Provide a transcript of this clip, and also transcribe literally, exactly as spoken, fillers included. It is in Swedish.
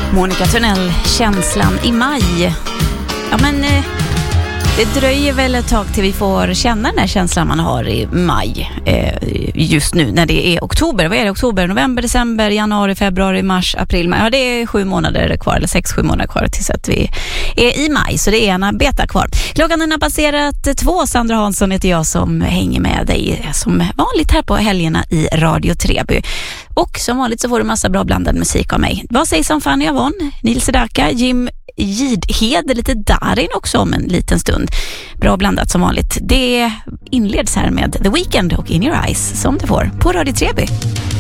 Monica Tunnell, känslan i maj. Ja, men eh, det dröjer väl ett tag till vi får känna den här känslan man har i maj. Eh, just nu när det är oktober. Vad är det? Oktober, november, december, januari, februari, mars, april, maj. Ja, det är sju månader kvar, eller sex, sju månader kvar tills att vi är i maj. Så det är en beta kvar. Klockan har passerat två. Sandra Hansson heter jag som hänger med dig som vanligt här på helgerna i Radio Treby. Och som vanligt så får du massa bra blandad musik av mig. Vad sägs om Fanny Avon, Nils Sedaka, Jim Gidhed, lite Darin också om en liten stund. Bra blandat som vanligt. Det inleds här med The Weeknd och In Your Eyes som du får på Radio Treby.